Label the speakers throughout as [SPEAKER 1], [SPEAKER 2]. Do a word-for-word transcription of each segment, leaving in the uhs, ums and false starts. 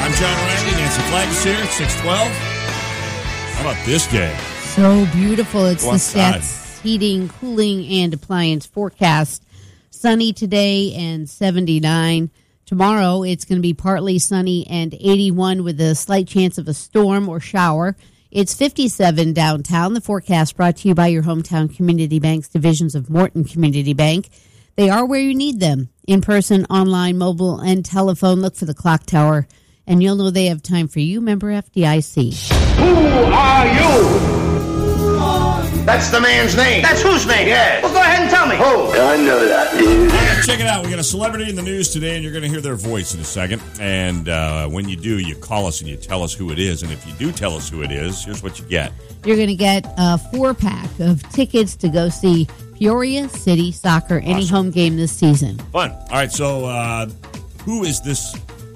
[SPEAKER 1] I'm John Riley. Nancy Flagg is here at six twelve. How about this day?
[SPEAKER 2] So beautiful. It's
[SPEAKER 1] Go
[SPEAKER 2] the
[SPEAKER 1] outside.
[SPEAKER 2] Stats Heating, Cooling, and Appliance forecast. Sunny today and seventy-nine. Tomorrow it's going to be partly sunny and eighty-one with a slight chance of a storm or shower. It's fifty-seven downtown. The forecast brought to you by your hometown community banks, divisions of Morton Community Bank. They are where you need them. In person, online, mobile, and telephone. Look for the clock tower, and you'll know they have time for you. Member F D I C.
[SPEAKER 3] Who are you? That's the man's name. That's whose name? Yeah. Well, go ahead and tell me. Who?
[SPEAKER 4] I know that, dude.
[SPEAKER 1] All right, check it out. We got a celebrity in the news today, and you're going to hear their voice in a second. And uh, when you do, you call us and you tell us who it is. And if you do tell us who it is, here's what you get.
[SPEAKER 2] You're going to get a four-pack of tickets to go see Peoria City Soccer, any
[SPEAKER 1] Awesome.
[SPEAKER 2] home game this season.
[SPEAKER 1] Fun. All right, so uh, who is this?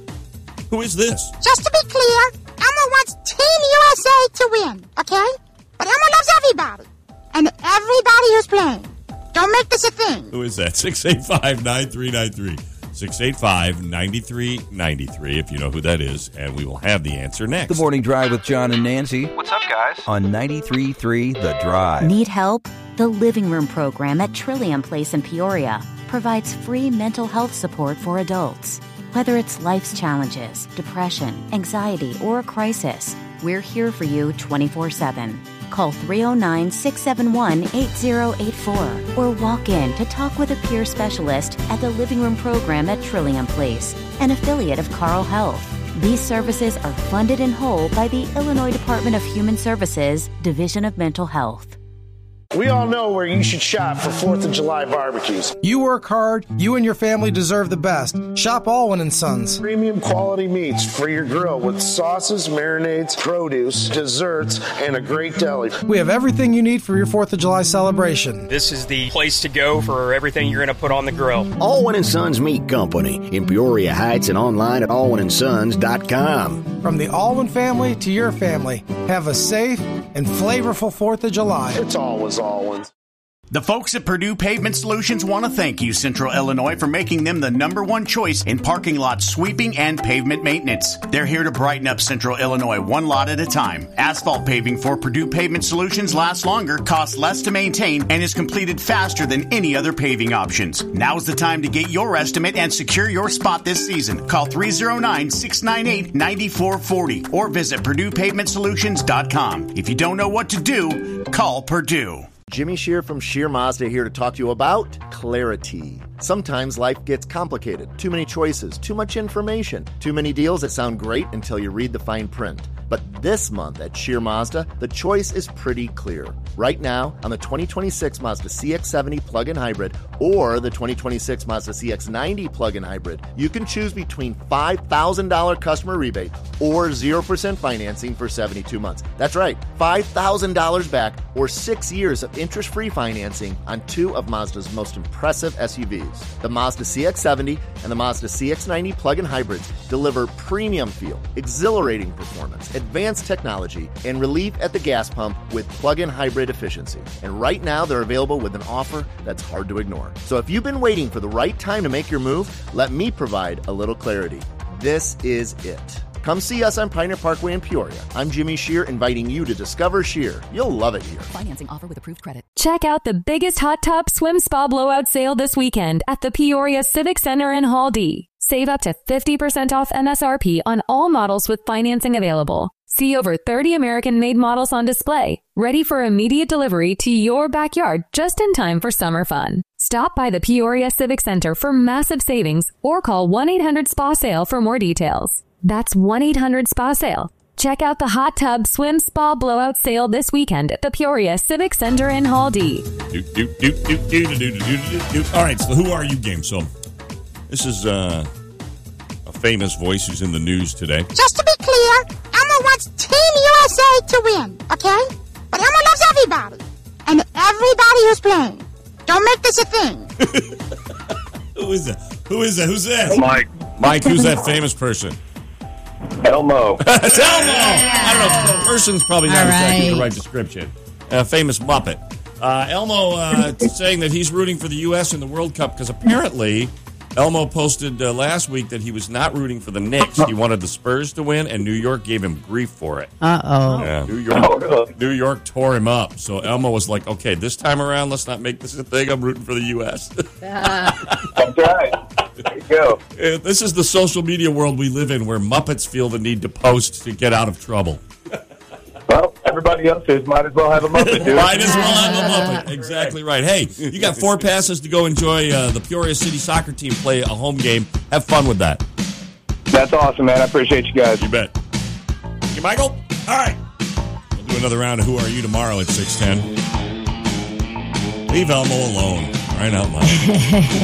[SPEAKER 1] Who is this?
[SPEAKER 5] Just to be clear, Elmo wants Team U S A to win, okay? But Elmo loves everybody. And everybody who's playing. Don't make this a thing.
[SPEAKER 1] Who is that? six eight five, nine three nine three. six eight five, nine three nine three if you know who that is, and we will have the answer next.
[SPEAKER 6] The Morning Drive with John and Nancy.
[SPEAKER 7] What's up, guys?
[SPEAKER 6] On ninety-three point three The Drive.
[SPEAKER 8] Need help? The Living Room program at Trillium Place in Peoria provides free mental health support for adults. Whether it's life's challenges, depression, anxiety, or a crisis, we're here for you twenty-four seven. Call three oh nine, six seven one, eight oh eight four or walk in to talk with a peer specialist at the Living Room program at Trillium Place, an affiliate of Carle Health. These services are funded in whole by the Illinois Department of Human Services, Division of Mental Health.
[SPEAKER 9] We all know where you should shop for fourth of July barbecues.
[SPEAKER 10] You work hard. You and your family deserve the best. Shop Alwyn and Sons.
[SPEAKER 9] Premium quality meats for your grill with sauces, marinades, produce, desserts, and a great deli.
[SPEAKER 10] We have everything you need for your fourth of July celebration.
[SPEAKER 7] This is the place to go for everything you're going to put on the grill.
[SPEAKER 4] Alwyn and Sons Meat Company in Peoria Heights and online at alwyn and sons dot com.
[SPEAKER 10] From the Alwyn family to your family, have a safe and flavorful fourth of July.
[SPEAKER 9] It's always Alwyn's.
[SPEAKER 11] The folks at Purdue Pavement Solutions want to thank you, Central Illinois, for making them the number one choice in parking lot sweeping and pavement maintenance. They're here to brighten up Central Illinois one lot at a time. Asphalt paving for Purdue Pavement Solutions lasts longer, costs less to maintain, and is completed faster than any other paving options. Now's the time to get your estimate and secure your spot this season. Call three oh nine, six nine eight, nine four four oh or visit purdue pavement solutions dot com. If you don't know what to do, call Purdue.
[SPEAKER 12] Jimmy Shear from Shear Mazda here to talk to you about clarity. Sometimes life gets complicated. Too many choices, too much information, too many deals that sound great until you read the fine print. But this month at Shear Mazda, the choice is pretty clear. Right now, on the twenty twenty-six Mazda C X seventy plug-in hybrid or the twenty twenty-six Mazda C X ninety plug-in hybrid, you can choose between five thousand dollars customer rebate or zero percent financing for seventy-two months. That's right, five thousand dollars back or six years of interest-free financing on two of Mazda's most impressive S U Vs. The Mazda C X seventy and the Mazda C X ninety plug-in hybrids deliver premium feel, exhilarating performance, advanced technology, and relief at the gas pump with plug-in hybrid efficiency. And right now, they're available with an offer that's hard to ignore. So if you've been waiting for the right time to make your move, let me provide a little clarity. This is it. Come see us on Pioneer Parkway in Peoria. I'm Jimmy Shear, inviting you to discover Shear. You'll love it here.
[SPEAKER 13] Financing offer with approved credit. Check out the biggest hot tub swim spa blowout sale this weekend at the Peoria Civic Center in Hall D. Save up to fifty percent off M S R P on all models with financing available. See over thirty American-made models on display, ready for immediate delivery to your backyard just in time for summer fun. Stop by the Peoria Civic Center for massive savings or call one eight hundred S P A sale for more details. That's one eight hundred S P A sale. Check out the hot tub swim spa blowout sale this weekend at the Peoria Civic Center in Hall D.
[SPEAKER 1] Do, do, do, do, do, do, do, do, do. All right, so who are you game? So this is uh, a famous voice who's in the news today.
[SPEAKER 5] Just to be clear, Elmo wants Team U S A to win, okay? But Elmo loves everybody. And everybody who's playing. Don't make this a thing.
[SPEAKER 1] Who is that? Who is that? Who's that?
[SPEAKER 3] Mike.
[SPEAKER 1] Mike, who's that famous person?
[SPEAKER 3] Elmo.
[SPEAKER 1] It's Elmo! I don't know. The person's probably not
[SPEAKER 2] All
[SPEAKER 1] exactly
[SPEAKER 2] right.
[SPEAKER 1] the right description. A famous Muppet. Uh, Elmo uh, saying that he's rooting for the U S in the World Cup because apparently Elmo posted uh, last week that he was not rooting for the Knicks. He wanted the Spurs to win, and New York gave him grief for it.
[SPEAKER 2] Uh-oh.
[SPEAKER 1] Yeah, New York, New York tore him up. So Elmo was like, okay, this time around, let's not make this a thing. I'm rooting for the U S
[SPEAKER 14] That's right. There you go.
[SPEAKER 1] Uh, This is the social media world we live in, where Muppets feel the need to post to get out of trouble.
[SPEAKER 14] Well, everybody else is. Might as well have a Muppet, dude.
[SPEAKER 1] Might as well have a Muppet. Exactly right. Hey, you got four passes to go enjoy uh, the Peoria City soccer team play a home game. Have fun with that.
[SPEAKER 14] That's awesome, man. I appreciate you guys.
[SPEAKER 1] You bet. Thank you, Michael. All right. We'll do another round of Who Are You tomorrow at six ten. Leave Elmo alone. Right out loud.